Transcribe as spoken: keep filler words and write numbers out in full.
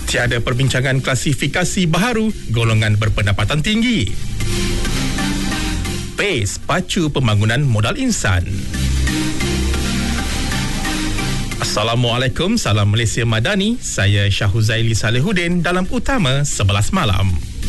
Tiada perbincangan klasifikasi baharu golongan berpendapatan tinggi. PACE pacu pembangunan modal insan. Assalamualaikum, salam Malaysia Madani. Saya Syahuzaili Salehuddin dalam Utama sebelas Malam.